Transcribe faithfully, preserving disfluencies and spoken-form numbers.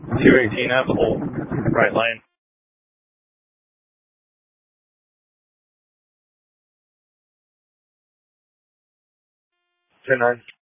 two eighteen F, hold. Right lane. ten nine.